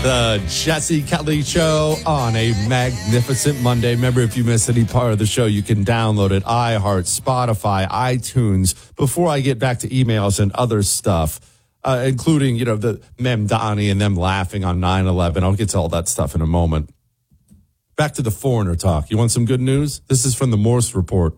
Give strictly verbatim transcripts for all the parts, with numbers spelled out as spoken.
The Jesse Kelly Show on a magnificent Monday. Remember, if you miss any part of the show, you can download it, iHeart, Spotify, iTunes. Before I get back to emails and other stuff, uh, including, you know, the Mem Donnie and them laughing on nine eleven. I'll get to all that stuff in a moment. Back to the foreigner talk. You want some good news? This is from the Morse Report.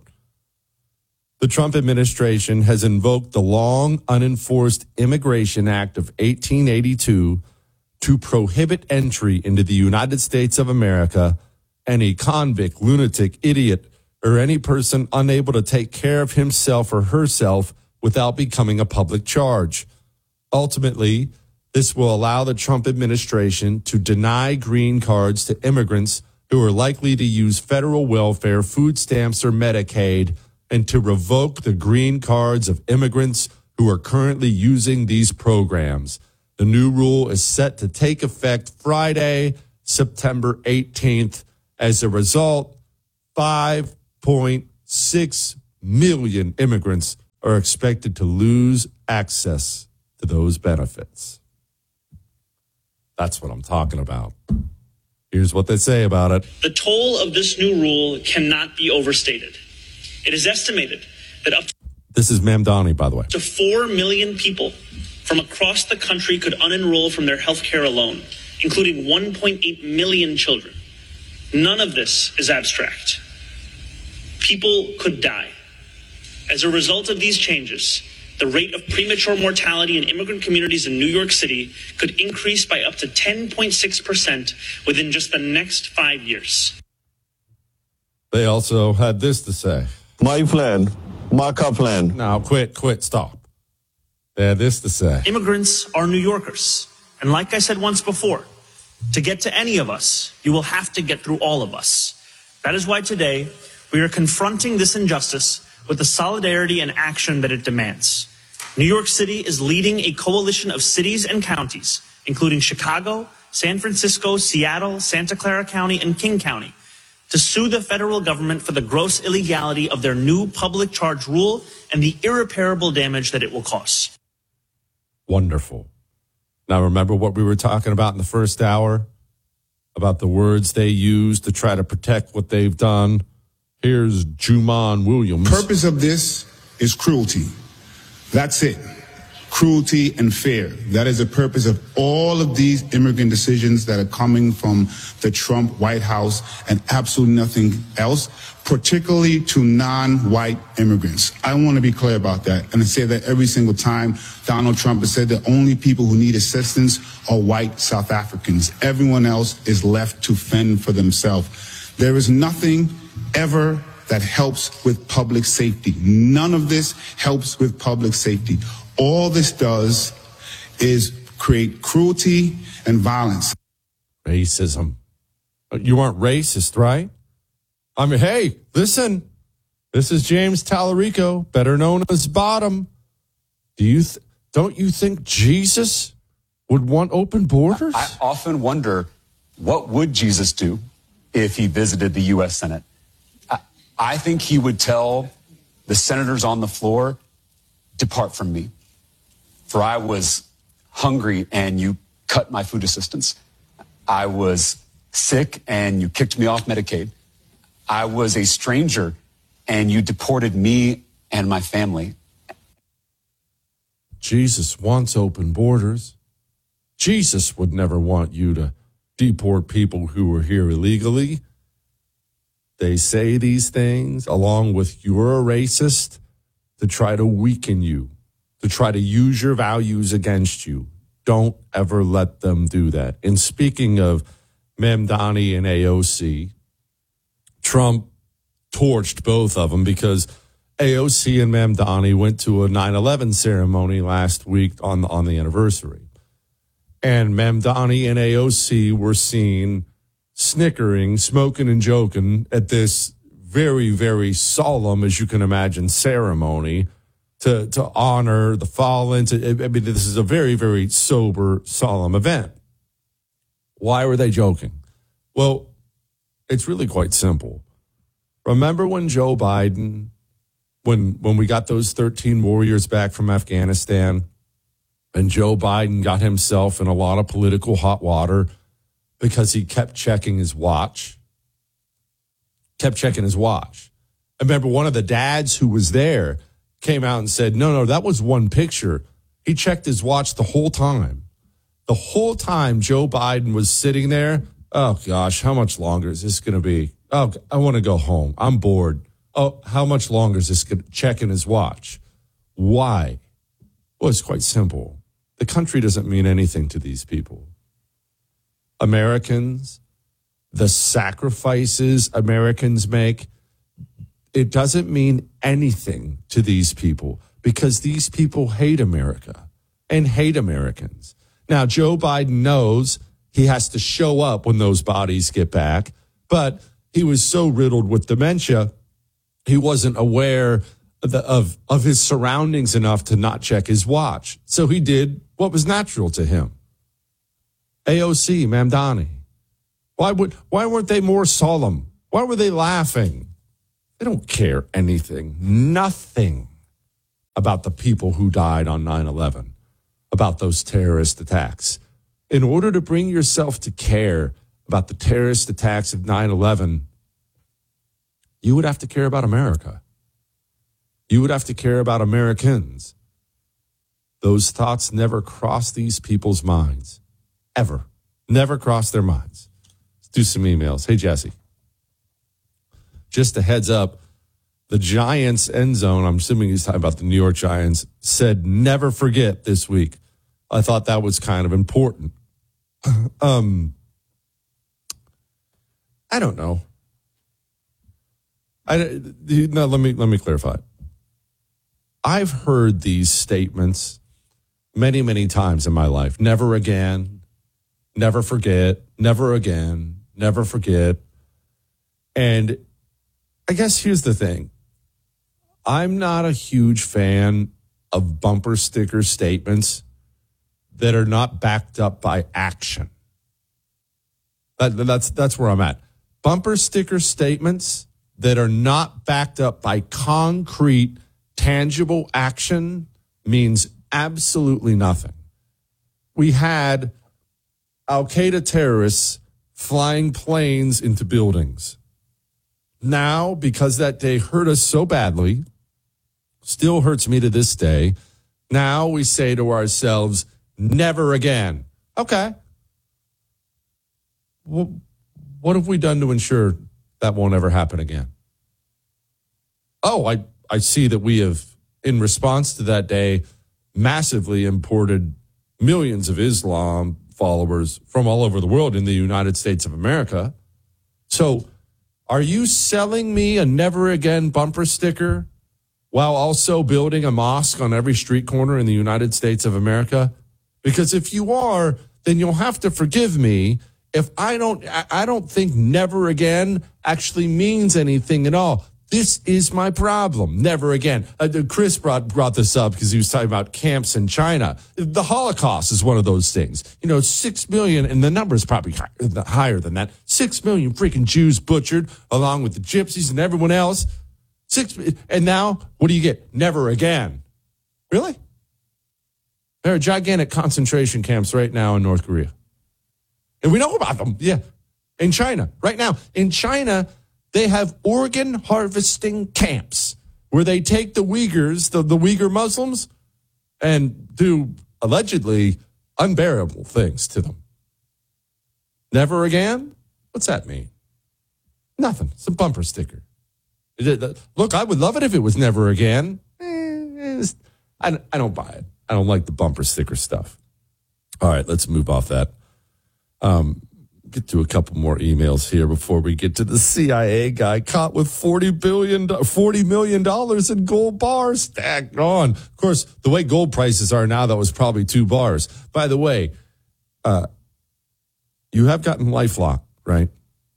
The Trump administration has invoked the long unenforced Immigration Act of eighteen eighty-two to prohibit entry into the United States of America any convict, lunatic, idiot, or any person unable to take care of himself or herself without becoming a public charge. Ultimately, this will allow the Trump administration to deny green cards to immigrants who are likely to use federal welfare, food stamps, or Medicaid, and to revoke the green cards of immigrants who are currently using these programs. The new rule is set to take effect Friday, September eighteenth. As a result, five point six million immigrants are expected to lose access to those benefits. That's what I'm talking about. Here's what they say about it. The toll of this new rule cannot be overstated. It is estimated that up to This is Mem Donnie, by the way. to four million people from across the country could unenroll from their health care alone, including one point eight million children. None of this is abstract. People could die. As a result of these changes, the rate of premature mortality in immigrant communities in New York City could increase by up to ten point six percent within just the next five years. They also had this to say. My plan, my plan. Now, quit, quit, stop. They had this to say. Immigrants are New Yorkers. And like I said once before, to get to any of us, you will have to get through all of us. That is why today we are confronting this injustice with the solidarity and action that it demands. New York City is leading a coalition of cities and counties, including Chicago, San Francisco, Seattle, Santa Clara County, and King County, to sue the federal government for the gross illegality of their new public charge rule and the irreparable damage that it will cause. Wonderful. Now, remember what we were talking about in the first hour? About the words they use to try to protect what they've done? Here's Juman Williams. Purpose of this is cruelty. That's it. Cruelty and fear. That is the purpose of all of these immigrant decisions that are coming from the Trump White House and absolutely nothing else, particularly to non-white immigrants. I want to be clear about that. And I say that every single time Donald Trump has said the only people who need assistance are white South Africans. Everyone else is left to fend for themselves. There is nothing ever that helps with public safety. None of this helps with public safety. All this does is create cruelty and violence. Racism. You aren't racist, right? I mean, hey, listen. This is James Tallarico, better known as Bottom. Do you th- don't you think Jesus would want open borders? I often wonder, what would Jesus do if he visited the U S Senate? I, I think he would tell the senators on the floor, depart from me. For I was hungry and you cut my food assistance. I was sick and you kicked me off Medicaid. I was a stranger and you deported me and my family. Jesus wants open borders. Jesus would never want you to deport people who were here illegally. They say these things along with you're a racist to try to weaken you, to try to use your values against you. Don't ever let them do that. And speaking of Mem Donnie and A O C, Trump torched both of them because A O C and Mem Donnie went to a nine eleven ceremony last week on the, on the anniversary. And Mem Donnie and A O C were seen snickering, smoking, and joking at this very, very solemn, as you can imagine, ceremony to, to honor the fallen. To, I mean, this is a very, very sober, solemn event. Why were they joking? Well, it's really quite simple. Remember when Joe Biden, when when we got those thirteen warriors back from Afghanistan, and Joe Biden got himself in a lot of political hot water because he kept checking his watch. Kept checking his watch. I remember one of the dads who was there came out and said, no, no, that was one picture. He checked his watch the whole time. The whole time Joe Biden was sitting there. Oh, gosh, how much longer is this going to be? Oh, I want to go home. I'm bored. Oh, how much longer is this going to checking his watch? Why? Well, it's quite simple. The country doesn't mean anything to these people. Americans, the sacrifices Americans make, it doesn't mean anything to these people because these people hate America and hate Americans. Now, Joe Biden knows he has to show up when those bodies get back, but he was so riddled with dementia, he wasn't aware of, the, of, of his surroundings enough to not check his watch. So he did what was natural to him. A O C, Mamdani. Why would why weren't they more solemn? Why were they laughing? They don't care anything, nothing about the people who died on nine eleven, about those terrorist attacks. In order to bring yourself to care about the terrorist attacks of nine eleven, you would have to care about America. You would have to care about Americans. Those thoughts never cross these people's minds. Ever. Never cross their minds. Let's do some emails. Hey, Jesse. Just a heads up, the Giants end zone, I'm assuming he's talking about the New York Giants, said never forget this week. I thought that was kind of important. Um, I don't know. I, no, let me let me clarify. I've heard these statements many, many times in my life. Never again, never forget, never again, never forget. And I guess here's the thing. I'm not a huge fan of bumper sticker statements that are not backed up by action. That, that's, that's where I'm at. Bumper sticker statements that are not backed up by concrete, tangible action means absolutely nothing. We had Al-Qaeda terrorists flying planes into buildings. Now, because that day hurt us so badly, still hurts me to this day, now we say to ourselves, never again. Okay. Well, what have we done to ensure that won't ever happen again? Oh, I, I see that we have, in response to that day, massively imported millions of Islam followers from all over the world in the United States of America. So are you selling me a never again bumper sticker while also building a mosque on every street corner in the United States of America? Because if you are, then you'll have to forgive me if I don't, I don't think never again actually means anything at all. This is my problem. Never again. Uh, Chris brought brought this up because he was talking about camps in China. The Holocaust is one of those things. You know, six million, and the number is probably higher than that. Six million freaking Jews butchered, along with the gypsies and everyone else. Six, and now what do you get? Never again. Really? There are gigantic concentration camps right now in North Korea, and we know about them. Yeah, in China right now. In China, they have organ harvesting camps where they take the Uyghurs, the, the Uyghur Muslims, and do allegedly unbearable things to them. Never again? What's that mean? Nothing. It's a bumper sticker. Look, I would love it if it was never again. Eh, I, I don't buy it. I don't like the bumper sticker stuff. All right, let's move off that. Um, get to a couple more emails here before we get to the C I A guy caught with forty billion dollars, forty million dollars in gold bars stacked on. Of course, the way gold prices are now, that was probably two bars. By the way, uh, you have gotten LifeLock, right?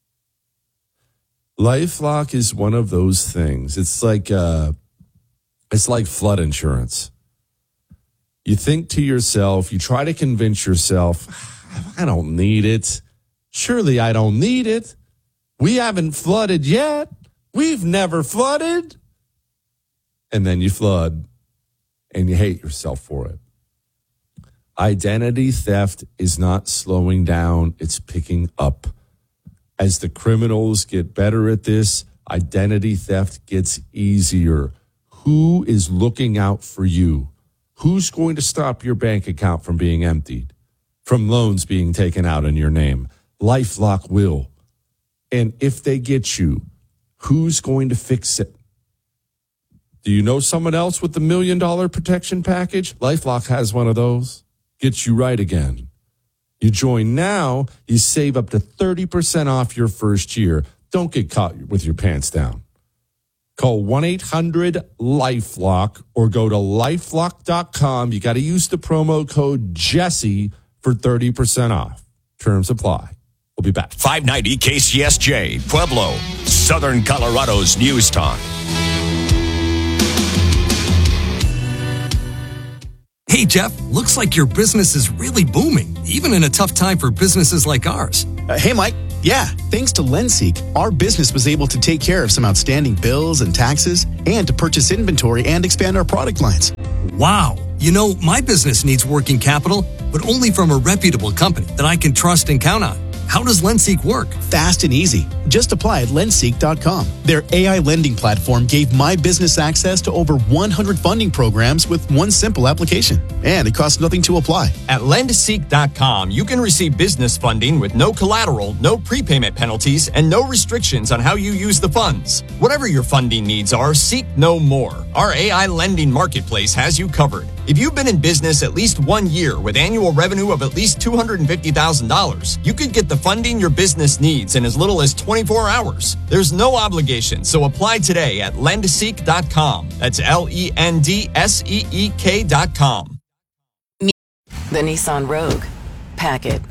LifeLock is one of those things. It's like, uh, it's like flood insurance. You think to yourself, you try to convince yourself, I don't need it. Surely I don't need it. We haven't flooded yet. We've never flooded. And then you flood and you hate yourself for it. Identity theft is not slowing down. It's picking up. As the criminals get better at this, identity theft gets easier. Who is looking out for you? Who's going to stop your bank account from being emptied, from loans being taken out in your name? LifeLock will. And if they get you, who's going to fix it? Do you know someone else with the million dollar protection package? LifeLock has one of those. Gets you right again. You join now, you save up to thirty percent off your first year. Don't get caught with your pants down. Call one eight hundred LifeLock or go to lifelock dot com. You got to use the promo code Jesse for thirty percent off. Terms apply. We'll be back. five ninety K C S J, Pueblo, Southern Colorado's News Talk. Hey, Jeff, looks like your business is really booming, even in a tough time for businesses like ours. Uh, hey, Mike. Yeah, thanks to LendSeek, our business was able to take care of some outstanding bills and taxes and to purchase inventory and expand our product lines. Wow. You know, my business needs working capital, but only from a reputable company that I can trust and count on. How does LendSeek work? Fast and easy. Just apply at lendseek dot com. Their A I lending platform gave my business access to over one hundred funding programs with one simple application. And it costs nothing to apply. At lendseek dot com, you can receive business funding with no collateral, no prepayment penalties, and no restrictions on how you use the funds. Whatever your funding needs are, seek no more. Our A I lending marketplace has you covered. If you've been in business at least one year with annual revenue of at least two hundred fifty thousand dollars, you could get the funding your business needs in as little as twenty-four hours. There's no obligation, so apply today at lendseek dot com. That's L E N D S E E K dot com. The Nissan Rogue. Pack it.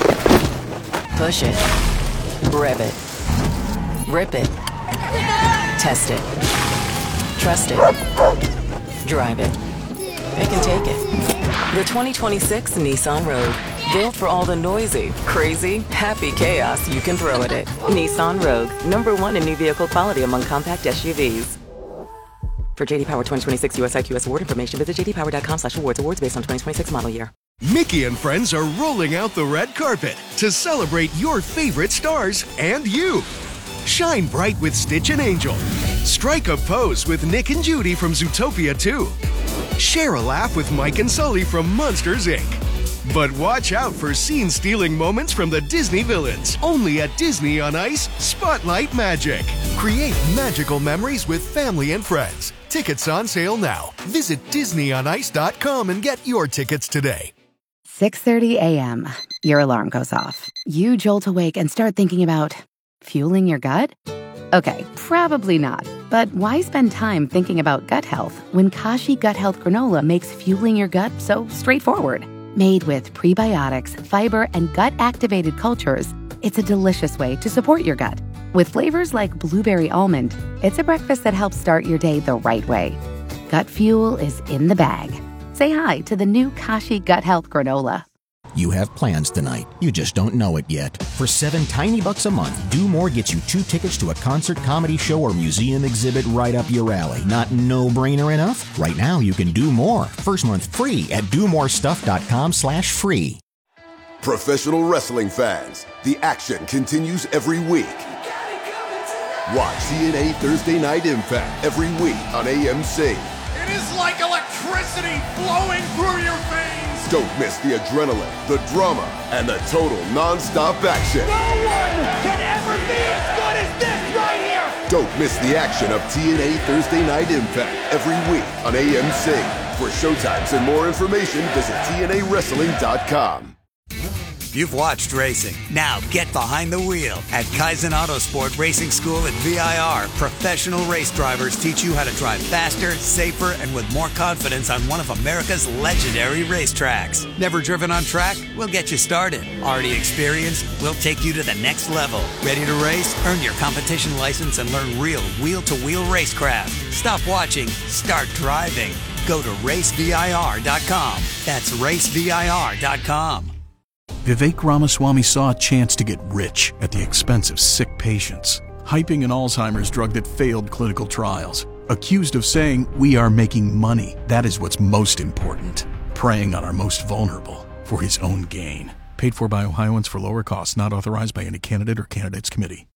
Push it. Rev it. Rip it. Test it. Trust it. Drive it. It can take it. The twenty twenty-six Nissan Rogue. Built for all the noisy, crazy, happy chaos you can throw at it. Nissan Rogue. Number one in new vehicle quality among compact S U Vs. For J D Power twenty twenty-six U S I Q S award information, visit j d power dot com slash awards. Awards based on twenty twenty-six model year. Mickey and friends are rolling out the red carpet to celebrate your favorite stars and you. Shine bright with Stitch and Angel. Strike a pose with Nick and Judy from Zootopia two. Share a laugh with Mike and Sully from Monsters, Incorporated. But watch out for scene-stealing moments from the Disney villains. Only at Disney on Ice Spotlight Magic. Create magical memories with family and friends. Tickets on sale now. Visit disney on ice dot com and get your tickets today. six thirty a.m. Your alarm goes off. You jolt awake and start thinking about fueling your gut? Okay, probably not. But why spend time thinking about gut health when Kashi Gut Health Granola makes fueling your gut so straightforward? Made with prebiotics, fiber, and gut-activated cultures, it's a delicious way to support your gut. With flavors like blueberry almond, it's a breakfast that helps start your day the right way. Gut fuel is in the bag. Say hi to the new Kashi Gut Health Granola. You have plans tonight. You just don't know it yet. For seven tiny bucks a month, Do More gets you two tickets to a concert, comedy show, or museum exhibit right up your alley. Not no-brainer enough? Right now, you can do more. First month free at do more stuff dot com slash free. Professional wrestling fans, the action continues every week. Watch T N A Thursday Night Impact every week on A M C. It is like electricity flowing through your veins. Don't miss the adrenaline, the drama, and the total non-stop action. No one can ever be as good as this right here. Don't miss the action of T N A Thursday Night Impact every week on A M C. For showtimes and more information, visit T N A wrestling dot com. You've watched racing. Now get behind the wheel. At Kaizen Autosport Racing School at V I R, professional race drivers teach you how to drive faster, safer, and with more confidence on one of America's legendary racetracks. Never driven on track? We'll get you started. Already experienced? We'll take you to the next level. Ready to race? Earn your competition license and learn real wheel-to-wheel racecraft. Stop watching. Start driving. Go to race V I R dot com. That's race V I R dot com. Vivek Ramaswamy saw a chance to get rich at the expense of sick patients, hyping an Alzheimer's drug that failed clinical trials. Accused of saying, "We are making money. That is what's most important." preying on our most vulnerable for his own gain. Paid for by Ohioans for lower costs, not authorized by any candidate or candidates committee.